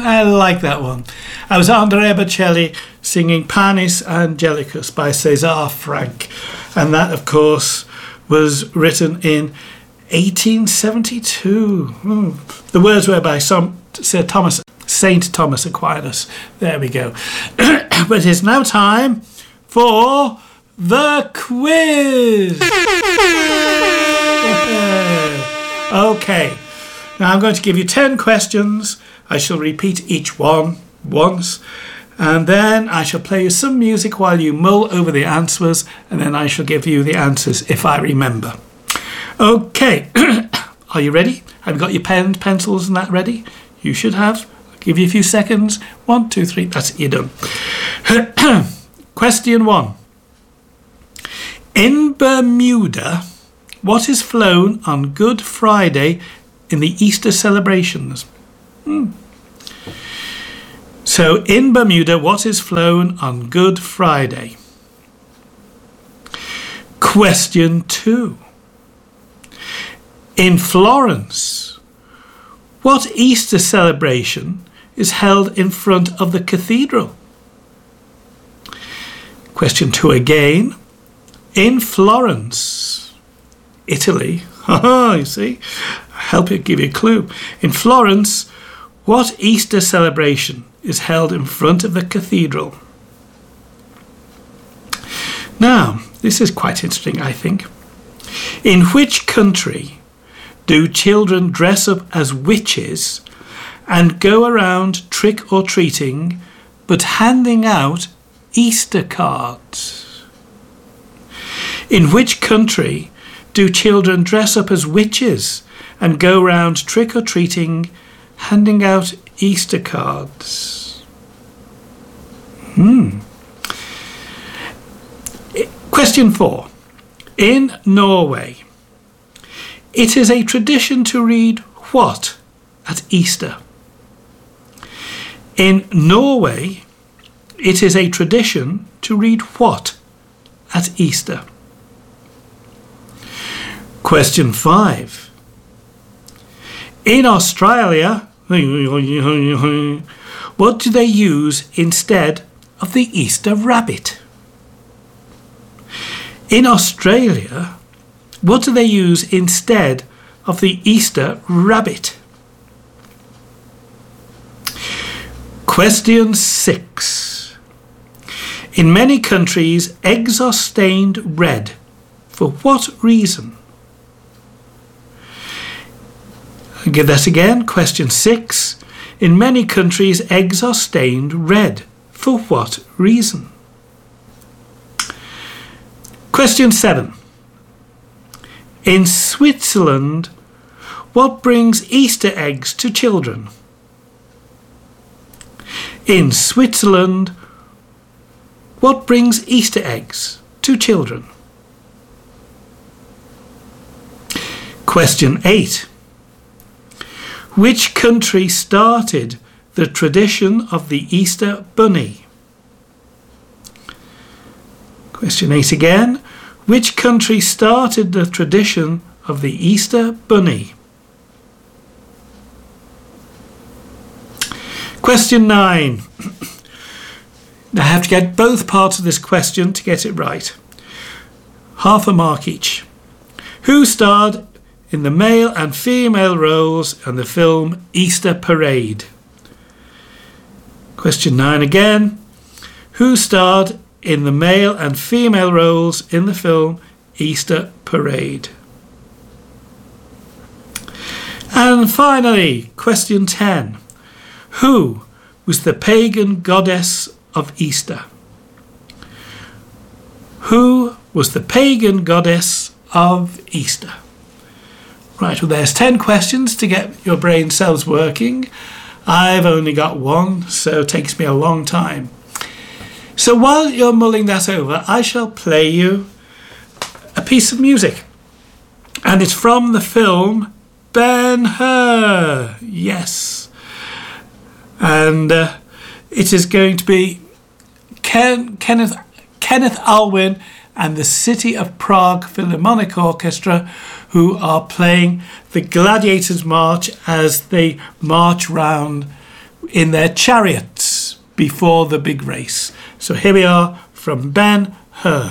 I like that one. I was Andrea Bocelli singing Panis Angelicus by César Franck. And that, of course, was written in 1872. The words were by Saint Thomas Aquinas. There we go. But it's now time for the quiz. Okay. Now I'm going to give you 10 questions. I shall repeat each one once. And then I shall play you some music while you mull over the answers. And then I shall give you the answers if I remember. Okay. Are you ready? Have you got your pen, pencils and that ready? You should have. I'll give you a few seconds. 1, 2, 3. That's it. You're done. Question 1. In Bermuda, what is flown on Good Friday in the Easter celebrations? So, in Bermuda, what is flown on Good Friday? Question 2. In Florence, what Easter celebration is held in front of the cathedral? Question 2 again. In Florence, Italy, you see, I'll help you, give you a clue. In Florence, what Easter celebration is held in front of the cathedral? Now, this is quite interesting, I think. In which country do children dress up as witches and go around trick-or-treating but handing out Easter cards? In which country do children dress up as witches and go round trick-or-treating, handing out Easter cards? Question 4. In Norway, it is a tradition to read what at Easter? In Norway, it is a tradition to read what at Easter? Question 5. In Australia, what do they use instead of the Easter rabbit? In Australia, what do they use instead of the Easter rabbit? Question 6. In many countries, eggs are stained red. For what reason? I'll give that again. Question 6. In many countries, eggs are stained red. For what reason? Question 7. In Switzerland, what brings Easter eggs to children? In Switzerland, what brings Easter eggs to children? Question 8. Which country started the tradition of the Easter bunny? Question 8 again. Which country started the tradition of the Easter bunny? Question 9. I have to get both parts of this question to get it right. Half a mark each. Who starred in the male and female roles in the film Easter Parade? Question 9 again. Who starred in the male and female roles in the film Easter Parade? And finally, question 10. Who was the pagan goddess of Easter? Who was the pagan goddess of Easter? Right, well, there's 10 questions to get your brain cells working. I've only got one, so it takes me a long time. So while you're mulling that over, I shall play you a piece of music. And it's from the film Ben-Hur. Yes. And it is going to be Kenneth Alwyn and the City of Prague Philharmonic Orchestra, who are playing the Gladiators March as they march round in their chariots before the big race. So here we are from Ben-Hur.